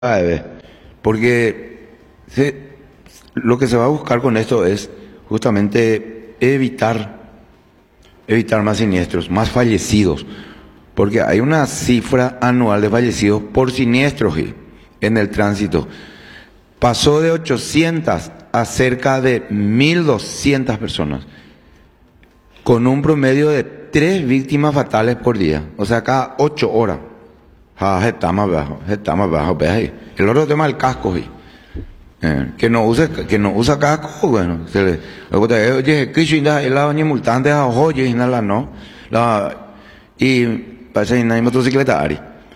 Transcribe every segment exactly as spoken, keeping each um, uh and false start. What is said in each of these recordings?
Bebé, porque se- lo que se va a buscar con esto es justamente evitar, evitar más siniestros, más fallecidos, porque hay una cifra anual de fallecidos por siniestros y- en el tránsito. Pasó de ochocientas a cerca de mil doscientas personas, con un promedio de tres víctimas fatales por día, o sea, cada ocho horas. Ah, está más bajo, está más bajo, ve ahí. El otro tema del casco, sí. Eh, que no use, que no usa casco, bueno, se le, oye, que yo inda, el lado ni multante a oye, y nada, no, la, y parece que no hay motocicleta, Ari.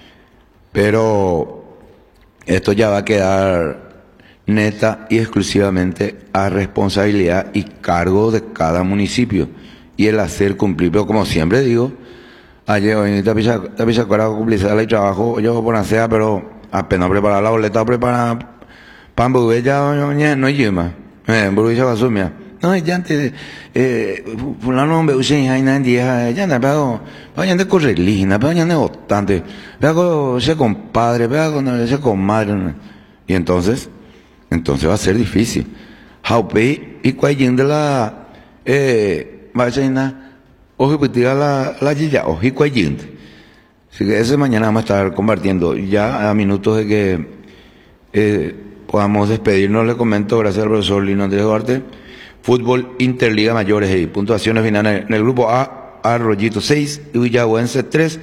Pero esto ya va a quedar neta y exclusivamente a responsabilidad y cargo de cada municipio y el hacer cumplir, pero como siempre digo, ayer hoy esta pizza, esta pizza para cumplir el trabajo, yo por hacer, pero apenas preparar la boleta, preparar pan ya no yema, eh, burbuja va a sumir. No, ya antes, eh, fulano me usa y hay nadie, ya anda, pero, vaya ande correlina, pero ya ande bastante, pero ese compadre, pero ese comadre, y entonces, entonces va a ser difícil. Jaupe y cuál de la, eh, vaya ojo, pues tira la, la yilla, ojo, y cuayente. Así que ese mañana vamos a estar compartiendo. Ya a minutos de que eh, podamos despedirnos, le comento, gracias al profesor Lino Andrés Duarte, fútbol Interliga Mayores y puntuaciones finales en el grupo A, Arroyito seis, Huillahuense tres,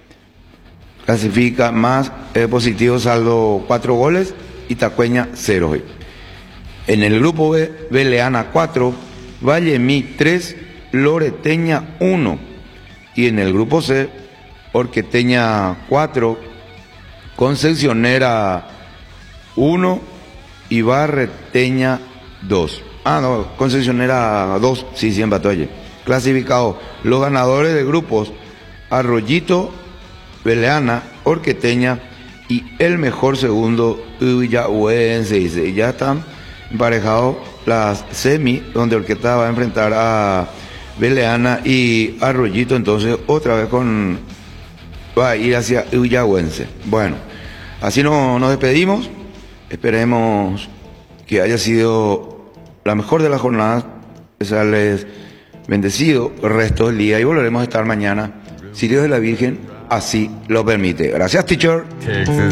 clasifica más eh, positivo, saldo cuatro goles, Itacueña cero. En el grupo B, Beleana cuatro, Vallemí tres, Loreteña uno, y en el grupo C, Orqueteña cuatro, Concepcionera uno y Barreteña dos. Ah, no, Concepcionera dos, sí, sí, empató ayer. Clasificado los ganadores de grupos: Arroyito, Beleana, Orqueteña y el mejor segundo, Huillahuense. Y ya están emparejados las semi, donde Orqueta va a enfrentar a Beleana y Arroyito, entonces otra vez con va a ir hacia Huillahuense. Bueno, así no, nos despedimos. Esperemos que haya sido la mejor de las jornadas, que sales bendecido el resto del día y volveremos a estar mañana, si Dios de la Virgen así lo permite. Gracias, teacher.